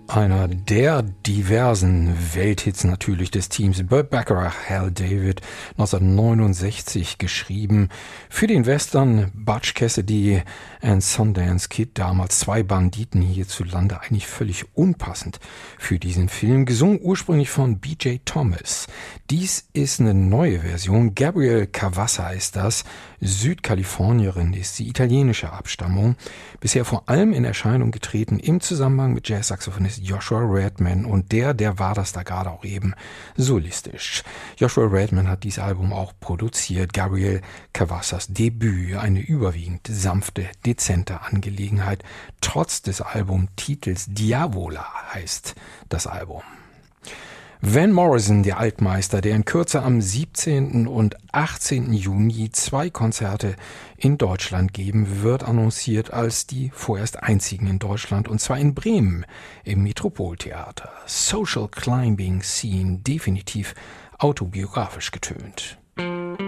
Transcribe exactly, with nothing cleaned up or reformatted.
Einer der diversen Welthits natürlich des Teams Burt Bacharach, Hal David, neunzehnhundertneunundsechzig geschrieben. Für den Western Butch Cassidy and Sundance Kid, damals zwei Banditen hierzulande, eigentlich völlig unpassend für diesen Film. Gesungen ursprünglich von B J Thomas. Dies ist eine neue Version. Gabrielle Cavassa ist das. Südkalifornierin ist sie, italienischer Abstammung. Bisher vor allem in Erscheinung getreten im Zusammenhang mit Jazz-Saxophonist Joshua Redman, und der, der war das da gerade auch eben solistisch. Joshua Redman hat dieses Album auch produziert. Gabrielle Cavassas Debüt, eine überwiegend sanfte, dezente Angelegenheit. Trotz des Albumtitels Diavola heißt das Album. Van Morrison, der Altmeister, der in Kürze am siebzehnten und achtzehnten Juni zwei Konzerte in Deutschland geben wird, annonciert als die vorerst einzigen in Deutschland, und zwar in Bremen im Metropoltheater. Social Climbing Scene, definitiv autobiografisch getönt.